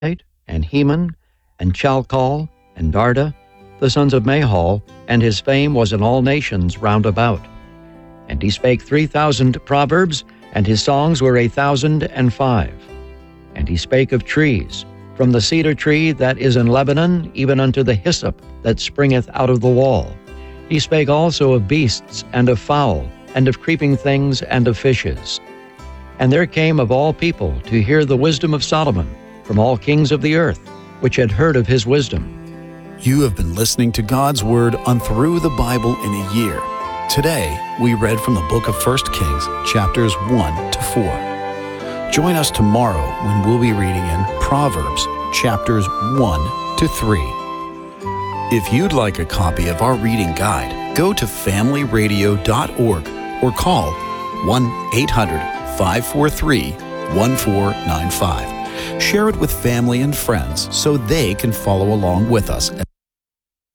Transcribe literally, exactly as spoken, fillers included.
and Heman, and Chalcol, and Darda, the sons of Mahal, and his fame was in all nations round about. And he spake three thousand proverbs, and his songs were a thousand and five. And he spake of trees, from the cedar tree that is in Lebanon, even unto the hyssop that springeth out of the wall. He spake also of beasts, and of fowl, and of creeping things, and of fishes. And there came of all people to hear the wisdom of Solomon, from all kings of the earth, which had heard of his wisdom. You have been listening to God's Word on Through the Bible in a Year. Today, we read from the book of First Kings, chapters one to four. Join us tomorrow when we'll be reading in Proverbs, chapters one to three. If you'd like a copy of our reading guide, go to family radio dot org or call one eight hundred, five four three, one four nine five. Share it with family and friends so they can follow along with us.